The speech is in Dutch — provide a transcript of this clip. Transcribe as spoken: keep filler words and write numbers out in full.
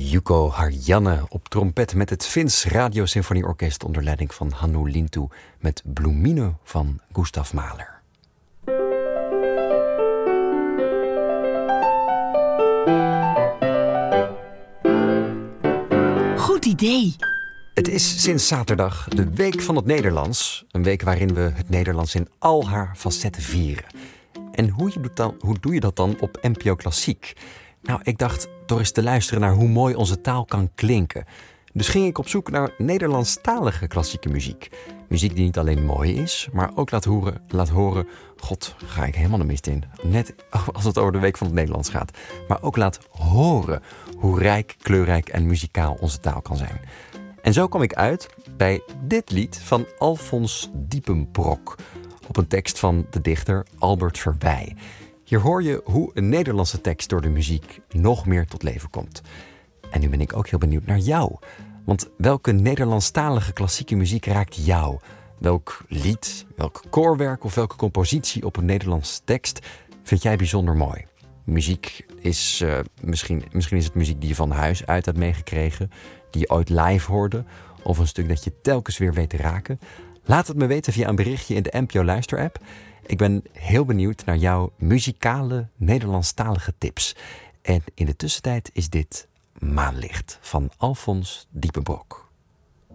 Juko Harjanne op trompet met het Fins Radiosymfonieorkest onder leiding van Hannu Lintu met Bloemino van Gustav Mahler. Goed idee! Het is sinds zaterdag de Week van het Nederlands. Een week waarin we het Nederlands in al haar facetten vieren. En hoe, je doet dan, hoe doe je dat dan op N P O Klassiek? Nou, ik dacht door eens te luisteren naar hoe mooi onze taal kan klinken. Dus ging ik op zoek naar Nederlandstalige klassieke muziek. Muziek die niet alleen mooi is, maar ook laat horen, laat horen... God, ga ik helemaal de mist in. Net als het over de Week van het Nederlands gaat. Maar ook laat horen hoe rijk, kleurrijk en muzikaal onze taal kan zijn. En zo kwam ik uit bij dit lied van Alfons Diepenbrok. Op een tekst van de dichter Albert Verwij. Hier hoor je hoe een Nederlandse tekst door de muziek nog meer tot leven komt. En nu ben ik ook heel benieuwd naar jou. Want welke Nederlandstalige klassieke muziek raakt jou? Welk lied, welk koorwerk of welke compositie op een Nederlandse tekst vind jij bijzonder mooi? Muziek is, uh, misschien, misschien is het muziek die je van huis uit hebt meegekregen, die je ooit live hoorde, of een stuk dat je telkens weer weet te raken. Laat het me weten via een berichtje in de N P O Luister-app. Ik ben heel benieuwd naar jouw muzikale Nederlandstalige tips. En in de tussentijd is dit Maanlicht van Alfons Diepenbrok.